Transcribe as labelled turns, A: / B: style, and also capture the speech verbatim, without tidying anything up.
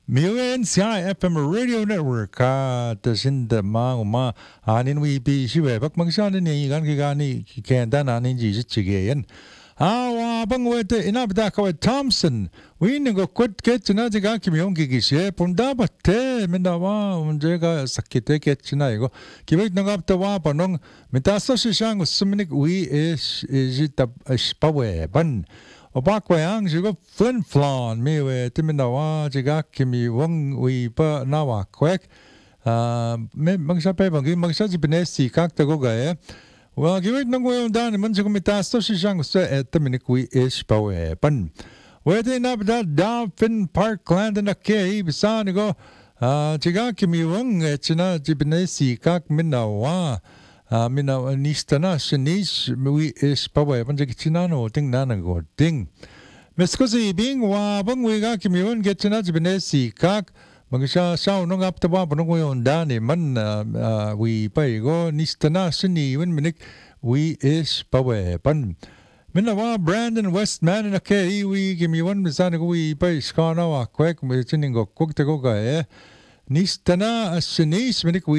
A: Million C I F M Radio Network ka tasin da ma uma anin wi bi shiwe bak magshan ni gan ki gani ken dan anin ji chige yan awa bang wete inabda ka Thompson wi ne go kwet ke china jiga ki myong ki gishe punda batte mendawa unje ga sakite ke china igo kibek nangap ta wa panong metaso shishang usminik wi is jita spawe ban Obakwa jigo flin flon me we timinawa jiga kimi wong we pa nawa kwek me magsha pe bangi magsha jibnesi kak tago gae wa giwit nang we dan man jigo mitasto shishang se etminik we ish pa we pan we de nabda Dolphin Parkland na ke bisan go jiga kimi wong china jibnesi kak minawa Uh, mina nistana shinish mi is pawe panje kichina no ting nana go ting meskozi bing wa bang we ga kimiwon getchina jibnesi kak magisha shaw no ngap tawa bono go yondani man we pai go nistana shini wen minik we is pawe pan mina wa Brandon Westman na ke we kimiwon misana go we pai skana wa kwek mi chiningo kokte go ga e nistana shinish minik